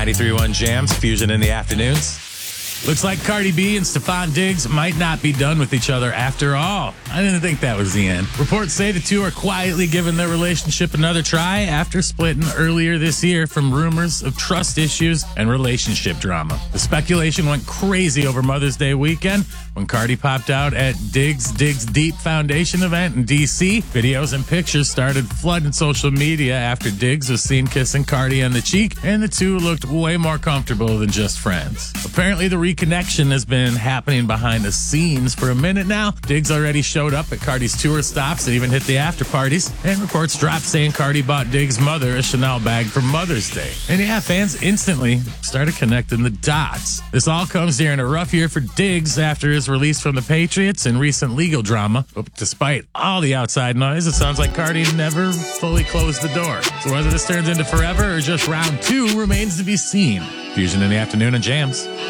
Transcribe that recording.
93.1 Jams, Fusion in the afternoons. Looks like Cardi B and Stefon Diggs might not be done with each other after all. I didn't think that was the end. Reports say the two are quietly giving their relationship another try after splitting earlier this year from rumors of trust issues and relationship drama. The speculation went crazy over Mother's Day weekend when Cardi popped out at Diggs Deep Foundation event in D.C. Videos and pictures started flooding social media after Diggs was seen kissing Cardi on the cheek, and the two looked way more comfortable than just friends. Apparently, the reconnection has been happening behind the scenes for a minute now. Diggs already showed up at Cardi's tour stops and even hit the after parties. And reports dropped saying Cardi bought Diggs' mother a Chanel bag for Mother's Day. And yeah, fans instantly started connecting the dots. This all comes during a rough year for Diggs after his release from the Patriots and recent legal drama. But despite all the outside noise, it sounds like Cardi never fully closed the door. So whether this turns into forever or just round two remains to be seen. Fusion in the afternoon and Jams.